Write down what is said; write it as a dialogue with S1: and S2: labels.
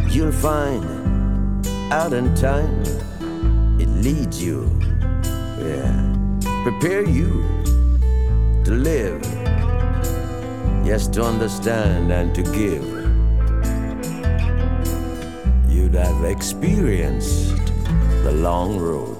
S1: You'll find out in time it leads you, prepare you to live, yes, to understand and to give. You'd have experienced the long road.